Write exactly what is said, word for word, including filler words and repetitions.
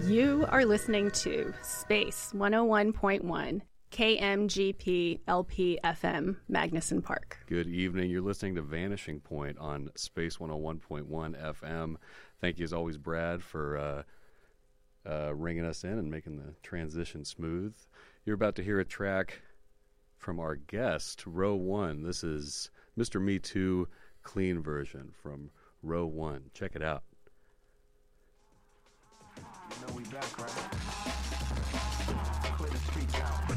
You are listening to Space one oh one point one, K M G P L P F M, Magnuson Park. Good evening. You're listening to Vanishing Point on Space one oh one point one F M. Thank you, as always, Brad, for uh, uh, ringing us in and making the transition smooth. You're about to hear a track from our guest, Row One. This is Mister Me Too clean version from Row One. Check it out. You know we back, right? Clear the streets out.